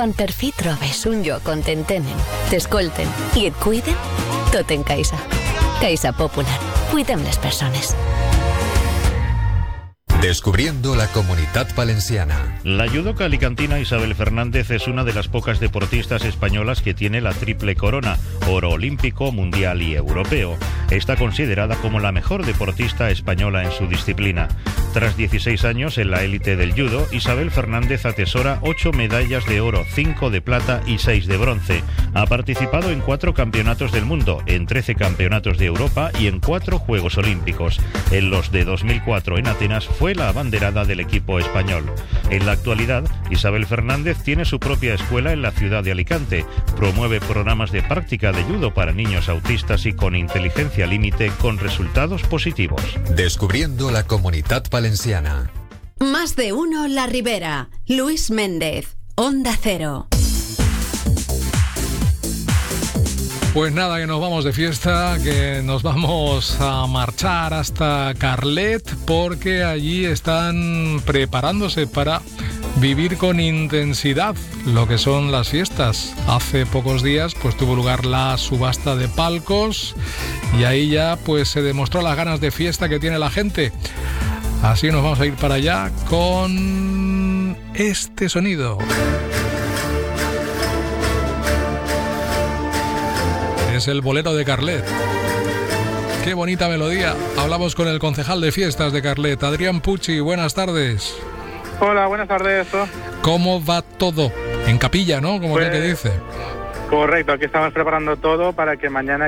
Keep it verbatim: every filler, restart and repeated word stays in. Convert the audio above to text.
Quan per fi trobes un lloc on t'entenen, t'escolten i et cuiden, tot en Caixa. Caixa Popular. Cuidem les persones. Descubriendo la Comunitat Valenciana. La judoka alicantina Isabel Fernández es una de las pocas deportistas españolas que tiene la triple corona, oro olímpico, mundial y europeo. Está considerada como la mejor deportista española en su disciplina. Tras dieciséis años en la élite del judo, Isabel Fernández atesora ocho medallas de oro, cinco de plata y seis de bronce. Ha participado en cuatro campeonatos del mundo, en trece campeonatos de Europa y en cuatro Juegos Olímpicos. En los de dos mil cuatro en Atenas fue la abanderada del equipo español. En la actualidad, Isabel Fernández tiene su propia escuela en la ciudad de Alicante. Promueve programas de práctica de judo para niños autistas y con inteligencia límite con resultados positivos. Descubriendo la Comunitat Valenciana. Más de uno La Ribera. Luis Méndez, Onda Cero. Pues nada, que nos vamos de fiesta, que nos vamos a marchar hasta Carlet, porque allí están preparándose para vivir con intensidad lo que son las fiestas. Hace pocos días pues tuvo lugar la subasta de palcos y ahí ya pues se demostró las ganas de fiesta que tiene la gente. Así nos vamos a ir para allá con este sonido. Es el bolero de Carlet. Qué bonita melodía. Hablamos con el concejal de fiestas de Carlet, Adrián Pucci. Buenas tardes. Hola, buenas tardes. ¿Cómo va todo? En capilla, ¿no? Como pues, que dice. Correcto, aquí estamos preparando todo para que mañana